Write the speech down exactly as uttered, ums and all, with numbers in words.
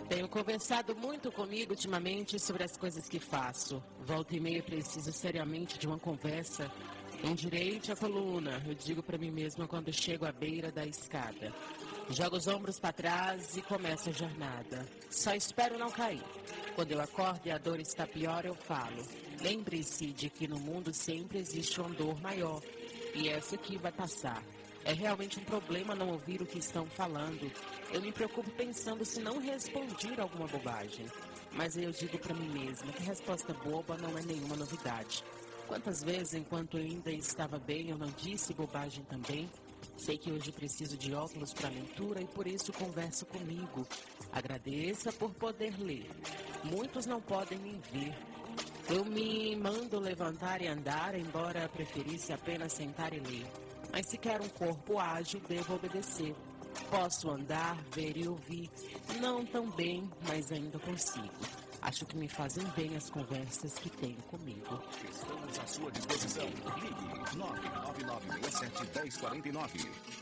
Tenho conversado muito comigo ultimamente sobre as coisas que faço. Volta e meia preciso seriamente de uma conversa. Endireite a coluna, eu digo para mim mesma quando chego à beira da escada. Jogo os ombros para trás e começo a jornada. Só espero não cair. Quando eu acordo e a dor está pior, eu falo. Lembre-se de que no mundo sempre existe uma dor maior. E essa aqui vai passar. É realmente um problema não ouvir o que estão falando. Eu me preocupo pensando se não respondi alguma bobagem. Mas eu digo para mim mesma que resposta boba não é nenhuma novidade. Quantas vezes, enquanto eu ainda estava bem, eu não disse bobagem também? Sei que hoje preciso de óculos para leitura e por isso converso comigo. Agradeça por poder ler. Muitos não podem me ver. Eu me mando levantar e andar, embora preferisse apenas sentar e ler. Mas se quero um corpo ágil, devo obedecer. Posso andar, ver e ouvir. Não tão bem, mas ainda consigo. Acho que me fazem bem as conversas que tenho comigo. Estamos à sua disposição. Ligue nove nove nove seis sete um zero quatro nove.